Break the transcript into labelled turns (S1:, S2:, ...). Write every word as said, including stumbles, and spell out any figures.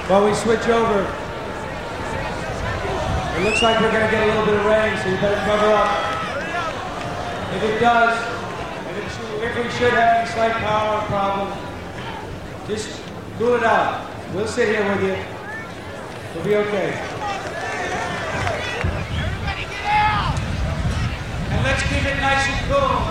S1: While we switch over, it looks like we're going to get a little bit of rain, so you better cover up. If it does, if, it should, if we should have any slight power problem, just cool it out. We'll sit here with you. We'll be okay.
S2: Everybody get out!
S1: And let's keep it nice and cool.